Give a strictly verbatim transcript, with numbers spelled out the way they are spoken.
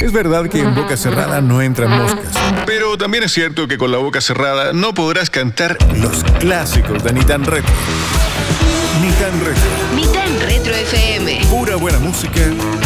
Es verdad que en boca cerrada no entran moscas, pero también es cierto que con la boca cerrada no podrás cantar los clásicos de Ni Tan Retro. Ni Tan Retro. Ni Tan Retro F M. Pura buena música